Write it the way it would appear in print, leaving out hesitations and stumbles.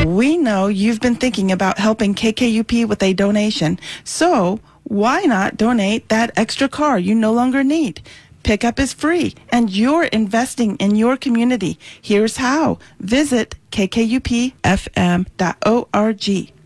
We know you've been thinking about helping KKUP with a donation, so why not donate that extra car you no longer need? Pickup is free, and you're investing in your community. Here's how. Visit kkupfm.org.